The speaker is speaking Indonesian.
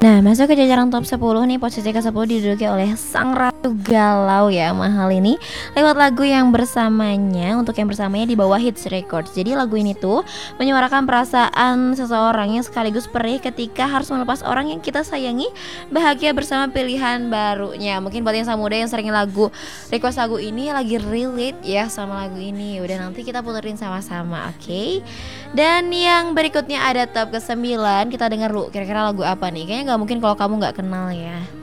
Nah, masuk ke jajaran top 10 nih, posisi ke-10 diduduki oleh sang ratu galau ya, Mahal ini lewat lagu yang bersamanya. Untuk yang bersamanya di bawah Hits Records. Jadi lagu ini tuh menyuarakan perasaan seseorang yang sekaligus perih ketika harus melepas orang yang kita sayangi, bahagia bersama pilihan barunya. Mungkin buat yang muda yang sering request lagu ini lagi relate ya sama lagu ini. Udah, nanti kita puterin sama-sama, oke? Dan yang berikutnya ada top ke-9, kita denger dulu kira-kira lagu apa nih. Kayaknya nggak mungkin kalau kamu nggak kenal ya.